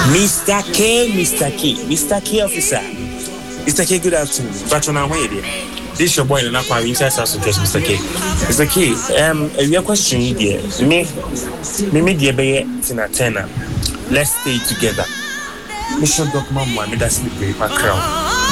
Mr. K officer. Mr. K, good afternoon. But on our way there. This your boy in the Aqua Winter House of Mr. K. Mr. K, your question here. Me dear Bay Tina Tena. Let's stay together. Mission Doc Mamma, me that's me my crown.